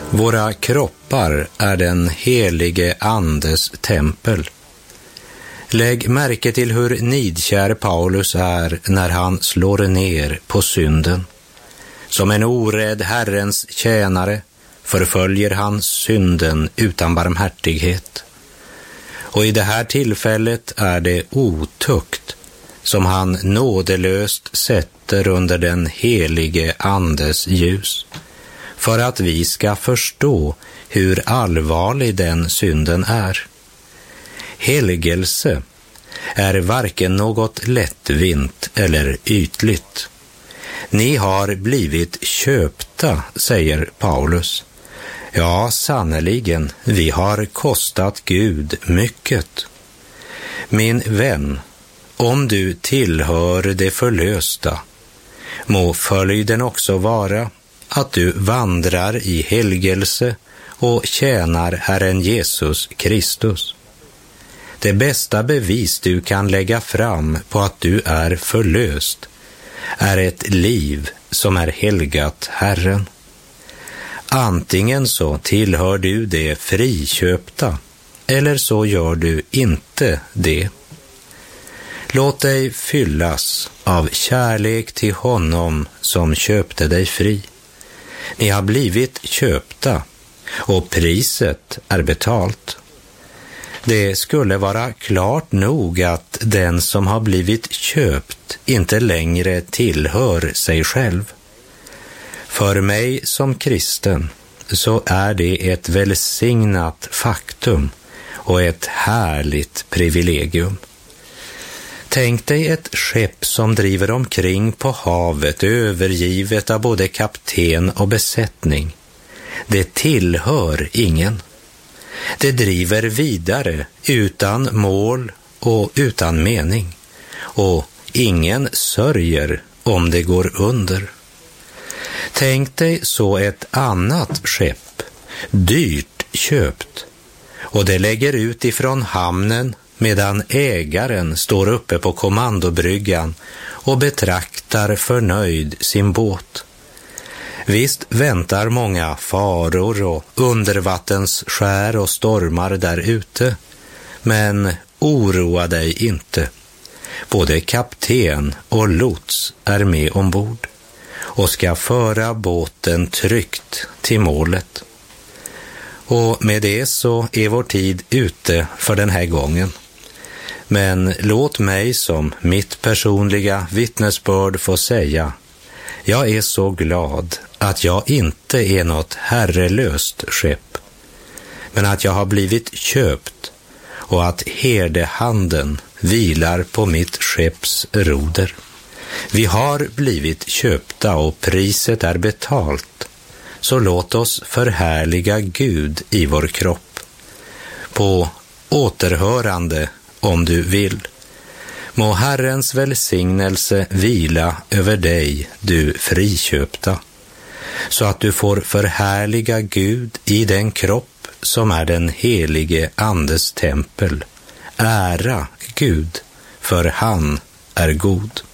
Våra kroppar är den helige Andes tempel. Lägg märke till hur nidkär Paulus är när han slår ner på synden. Som en orädd Herrens tjänare förföljer han synden utan barmhärtighet. Och i det här tillfället är det otukt som han nådelöst sätter under den helige Andes ljus, för att vi ska förstå hur allvarlig den synden är. Helgelse är varken något lättvint eller ytligt. Ni har blivit köpta, säger Paulus. Ja, sannoliken, vi har kostat Gud mycket. Min vän, om du tillhör det förlösta, må följden också vara att du vandrar i helgelse och tjänar Herren Jesus Kristus. Det bästa bevis du kan lägga fram på att du är förlöst är ett liv som är helgat Herren. Antingen så tillhör du det friköpta, eller så gör du inte det. Låt dig fyllas av kärlek till honom som köpte dig fri. Ni har blivit köpta och priset är betalt. Det skulle vara klart nog att den som har blivit köpt inte längre tillhör sig själv. För mig som kristen så är det ett välsignat faktum och ett härligt privilegium. Tänk dig ett skepp som driver omkring på havet, övergivet av både kapten och besättning. Det tillhör ingen. Det driver vidare utan mål och utan mening, och ingen sörjer om det går under. Tänk dig så ett annat skepp, dyrt köpt, och det lägger ut ifrån hamnen medan ägaren står uppe på kommandobryggan och betraktar förnöjd sin båt. Visst väntar många faror och undervattensskär och stormar där ute, men oroa dig inte. Både kapten och lots är med ombord och ska föra båten tryggt till målet. Och med det så är vår tid ute för den här gången. Men låt mig som mitt personliga vittnesbörd få säga: jag är så glad att jag inte är något herrelöst skepp, men att jag har blivit köpt och att herdehanden vilar på mitt skepps roder. Vi har blivit köpta och priset är betalt, så låt oss förhärliga Gud i vår kropp. På återhörande om du vill. Må Herrens välsignelse vila över dig, du friköpta, så att du får förhärliga Gud i den kropp som är den helige Andes tempel. Ära Gud, för han är god.